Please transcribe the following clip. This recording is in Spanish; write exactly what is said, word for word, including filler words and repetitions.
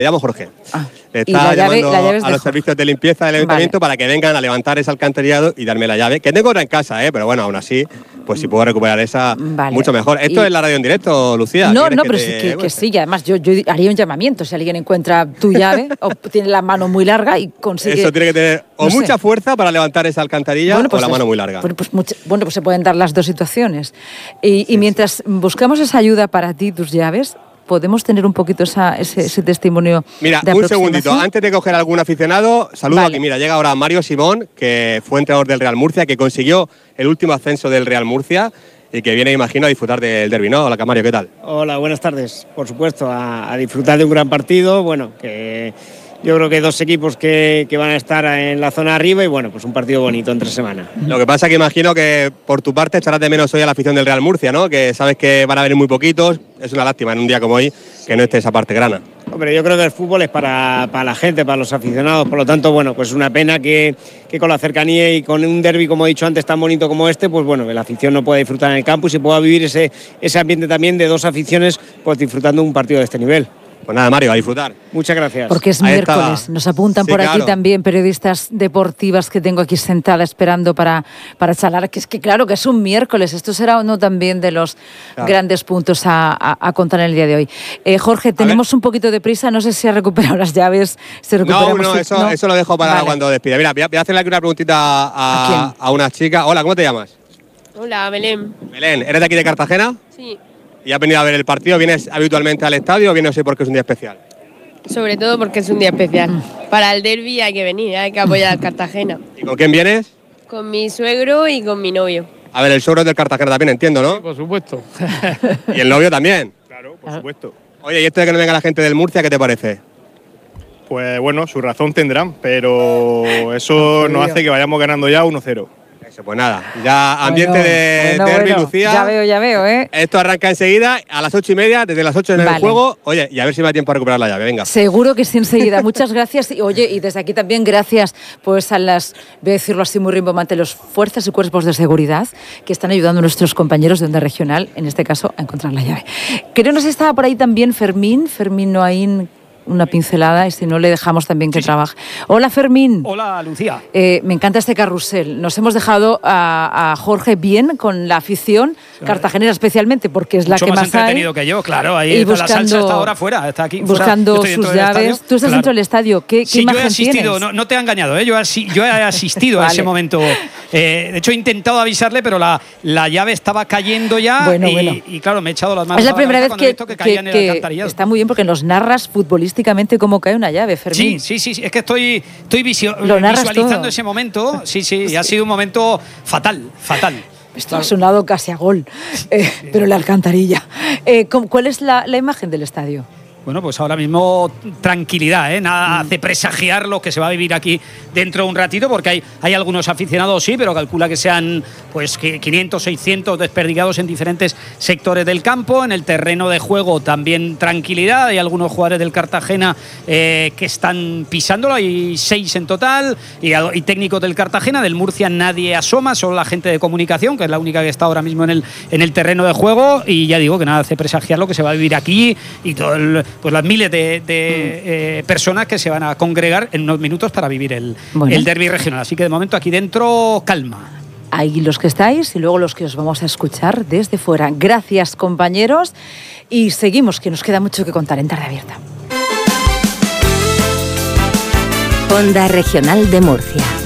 Me llamo Jorge. Ah, Está llave, llamando a los Jorge. servicios de limpieza del ayuntamiento, vale, para que vengan a levantar ese alcantarillado y darme la llave, que tengo otra en casa, ¿eh? Pero bueno, aún así, pues si puedo recuperar esa, vale, mucho mejor. ¿Esto y... es la radio en directo, Lucía? No, no, pero te... sí, que, que sí, y además yo, yo haría un llamamiento. Si alguien encuentra tu llave o tiene la mano muy larga y consigue... Eso tiene que tener o no mucha sé. fuerza para levantar esa alcantarilla, bueno, pues o la es, mano muy larga. Bueno pues, mucha, bueno, pues se pueden dar las dos situaciones. Y, sí, y mientras sí. buscamos esa ayuda para ti, tus llaves... ¿Podemos tener un poquito esa, ese, ese testimonio? Mira, de un segundito, antes de coger algún aficionado, saludo vale. aquí. Mira, llega ahora Mario Simón, que fue entrenador del Real Murcia, que consiguió el último ascenso del Real Murcia y que viene, imagino, a disfrutar del derbi, ¿no? Hola, Mario, ¿qué tal? Hola, buenas tardes. Por supuesto, a, a disfrutar de un gran partido. Bueno, que yo creo que dos equipos que, que van a estar en la zona arriba y bueno, pues un partido bonito entre semana. Lo que pasa es que imagino que por tu parte echarás de menos hoy a la afición del Real Murcia, ¿no? Que sabes que van a venir muy poquitos. Es una lástima en un día como hoy que no esté esa parte grana. Hombre, yo creo que el fútbol es para, para la gente, para los aficionados. Por lo tanto, bueno, pues una pena que, que con la cercanía y con un derbi, como he dicho antes, tan bonito como este, pues bueno, que la afición no pueda disfrutar en el campo y se pueda vivir ese, ese ambiente también de dos aficiones, pues disfrutando un partido de este nivel. Pues nada, Mario, a disfrutar. Muchas gracias. Porque es Ahí miércoles. estaba. Nos apuntan Sí, por aquí claro. también periodistas deportivas que tengo aquí sentada esperando para, para charlar. Que es que claro, que es un miércoles. Esto será uno también de los claro. grandes puntos a, a, a contar en el día de hoy. Eh, Jorge, tenemos un poquito de prisa. No sé si ha recuperado las llaves. Si no, no, eso, no, eso lo dejo para vale. cuando despida. Mira, voy a, voy a hacerle aquí una preguntita a, ¿A, a una chica. Hola, ¿cómo te llamas? Hola, Belén. Belén, ¿eres de aquí de Cartagena? Sí. ¿Y has venido a ver el partido? ¿Vienes habitualmente al estadio o vienes hoy porque es un día especial? Sobre todo porque es un día especial. Para el derbi hay que venir, hay que apoyar al Cartagena. ¿Y con quién vienes? Con mi suegro y con mi novio. A ver, el suegro es del Cartagena también, entiendo, ¿no? Sí, por supuesto. ¿Y el novio también? Claro, por supuesto. Oye, ¿y esto de que no venga la gente del Murcia, qué te parece? Pues bueno, su razón tendrán, pero eso nos hace que vayamos ganando ya uno cero. Eso, pues nada, ya ambiente bueno, de bueno, derbi, bueno. Lucía. Ya veo, ya veo, ¿eh? Esto arranca enseguida, a las ocho y media, desde las ocho en vale. el juego. Oye, y a ver si me da tiempo a recuperar la llave, venga. Seguro que sí, enseguida. Muchas gracias. Y oye, y desde aquí también gracias pues a las, voy a decirlo así muy rimbombante, los fuerzas y cuerpos de seguridad que están ayudando a nuestros compañeros de Onda Regional, en este caso, a encontrar la llave. Creo que nos estaba por ahí también Fermín, Fermín Noaín, una pincelada y si no le dejamos también que sí, trabaje. Sí. Hola, Fermín. Hola, Lucía. Eh, me encanta este carrusel. Nos hemos dejado a, a Jorge bien con la afición sí. cartagenera especialmente porque es Mucho la que más más entretenido hay. que yo, claro. Ahí y buscando, la salsa está ahora fuera, está aquí buscando fuera. sus llaves. Tú estás claro. dentro del estadio. ¿Qué, qué sí, imagen yo he asistido. tienes? No, no te he engañado, ¿eh? yo, he, yo he asistido vale. a ese momento. Eh, de hecho, he intentado avisarle, pero la, la llave estaba cayendo ya bueno, y, bueno. y claro, me he echado las manos. Es la primera vez que, que, que, que está muy bien porque nos narras futbolísticamente cómo cae una llave, Fermín. Sí, sí, sí, es que estoy, estoy visio, visualizando todo. ese momento. Sí, sí, y ha sido un momento fatal, fatal. Esto ha sonado casi a gol, eh, sí, pero la alcantarilla. Eh, ¿Cuál es la, la imagen del estadio? Bueno, pues ahora mismo tranquilidad, ¿eh? Nada hace presagiar lo que se va a vivir aquí dentro de un ratito, porque hay, hay algunos aficionados, sí, pero calcula que sean pues quinientos, seiscientos desperdigados en diferentes sectores del campo. En el terreno de juego también tranquilidad. Hay algunos jugadores del Cartagena eh, que están pisándolo, hay seis en total, y, y técnicos del Cartagena. Del Murcia nadie asoma, solo la gente de comunicación, que es la única que está ahora mismo en el, en el terreno de juego. Y ya digo que nada hace presagiar lo que se va a vivir aquí y todo el... pues las miles de, de eh, personas que se van a congregar en unos minutos para vivir el, bueno. el derbi regional. Así que de momento aquí dentro, calma. Ahí los que estáis y luego los que os vamos a escuchar desde fuera. Gracias, compañeros. Y seguimos, que nos queda mucho que contar en Tarde Abierta. Onda Regional de Murcia.